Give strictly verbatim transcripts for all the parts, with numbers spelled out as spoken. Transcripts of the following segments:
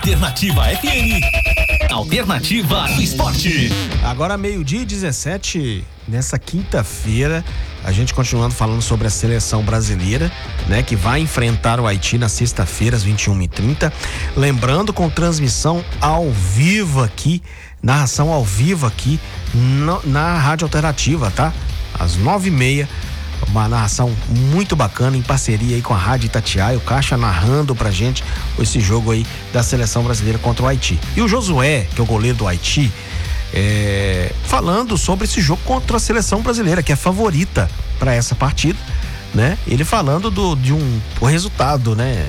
Alternativa F M. Alternativa do Esporte. Agora meio-dia e dezessete, nessa quinta-feira, a gente continuando falando sobre a seleção brasileira, né, que vai enfrentar o Haiti na sexta-feira às vinte e uma e trinta. Lembrando, com transmissão ao vivo aqui, narração ao vivo aqui no, na Rádio Alternativa, tá? Às nove e meia. Uma narração muito bacana em parceria aí com a Rádio Itatiaia, o Caixa narrando pra gente esse jogo aí da seleção brasileira contra o Haiti. E o Josué, que é o goleiro do Haiti, é, falando sobre esse jogo contra a seleção brasileira, que é favorita para essa partida, né? Ele falando do, de um o resultado, né?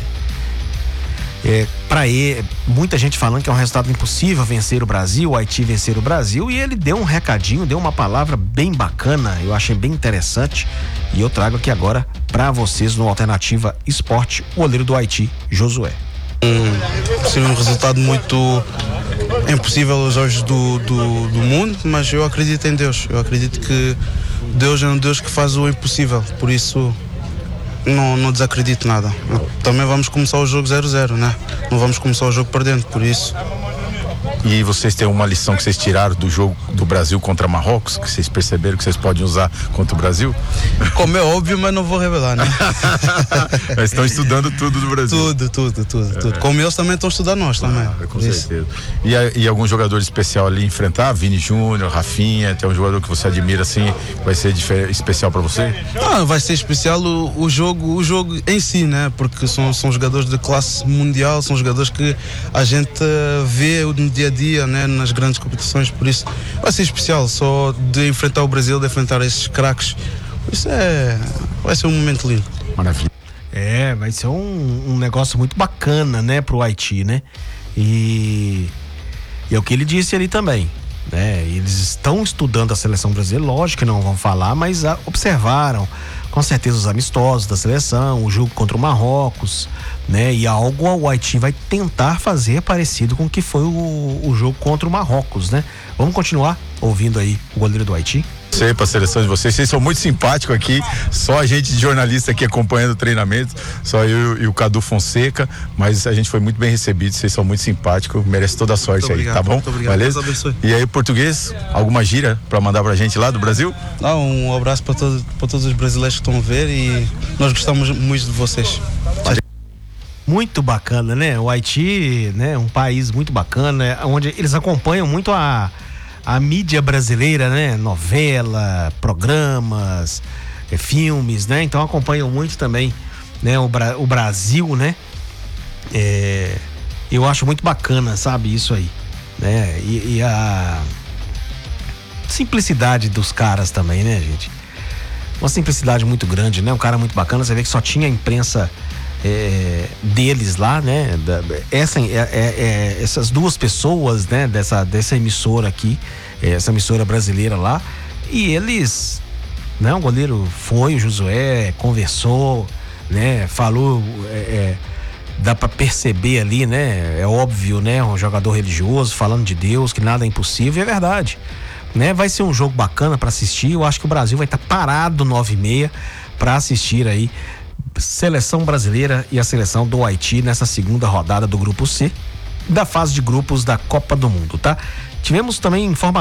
É, para ele, muita gente falando que é um resultado impossível vencer o Brasil, o Haiti vencer o Brasil, e ele deu um recadinho, deu uma palavra bem bacana, eu achei bem interessante, e eu trago aqui agora para vocês no Alternativa Esporte, o goleiro do Haiti, Josué. Um, seria um resultado muito impossível aos olhos do, do, do mundo, mas eu acredito em Deus, eu acredito que Deus é um Deus que faz o impossível, por isso Não, não desacredito nada. Também vamos começar o jogo zero a zero, né? Não vamos começar o jogo perdendo, por isso. E vocês têm uma lição que vocês tiraram do jogo do Brasil contra Marrocos, que vocês perceberam que vocês podem usar contra o Brasil? Como é óbvio, mas não vou revelar, né? Mas estão estudando tudo do Brasil. Tudo, tudo, tudo, tudo. Como eles também estão estudando nós também. Ah, com certeza. E, e algum jogador especial ali enfrentar? Vini Júnior, Rafinha, tem um jogador que você admira assim, vai ser difer- especial para você? Ah, vai ser especial o, o jogo, o jogo em si, né? Porque são, são jogadores de classe mundial, são jogadores que a gente vê no dia a dia, né, nas grandes competições, por isso vai ser especial, só de enfrentar o Brasil, de enfrentar esses craques, isso é, vai ser um momento lindo. Maravilha. É, vai ser um, um negócio muito bacana, né, pro Haiti, né, e, e é o que ele disse ali também, né, eles estão estudando a seleção brasileira, lógico que não vão falar, mas a, observaram com certeza os amistosos da seleção, o jogo contra o Marrocos, né? E algo o Haiti vai tentar fazer parecido com o que foi o, o jogo contra o Marrocos, né? Vamos continuar ouvindo aí o goleiro do Haiti? Sei para a seleção de vocês, vocês são muito simpáticos aqui, só a gente de jornalista aqui acompanhando o treinamento, só eu e o Cadu Fonseca, mas a gente foi muito bem recebido, vocês são muito simpáticos, merece toda a sorte muito aí, obrigado, tá bom? Muito obrigado, beleza? Deus abençoe. E aí, português, alguma gíria para mandar pra gente lá do Brasil? Não, um abraço para todo, para todos os brasileiros que estão a ver e nós gostamos muito de vocês. Muito bacana, né? O Haiti, né? Um país muito bacana, onde eles acompanham muito a a mídia brasileira, né? Novela, programas, é, filmes, né? Então acompanham muito também, né? O, Bra- o Brasil, né? É, eu acho muito bacana, sabe? Isso aí, né? E, e a simplicidade dos caras também, né, gente? Uma simplicidade muito grande, né? Um cara muito bacana, você vê que só tinha a imprensa É, deles lá, né? Da, essa, é, é, é, essas duas pessoas, né? Dessa, dessa emissora aqui, é, essa emissora brasileira lá, e eles, né? O goleiro foi, o Josué conversou, né? Falou, é, é, dá pra perceber ali, né? É óbvio, né? Um jogador religioso falando de Deus, que nada é impossível, é verdade, né? Vai ser um jogo bacana pra assistir. Eu acho que o Brasil vai estar tá parado nove e meia pra assistir aí seleção brasileira e a seleção do Haiti nessa segunda rodada do grupo C da fase de grupos da Copa do Mundo, tá? Tivemos também informações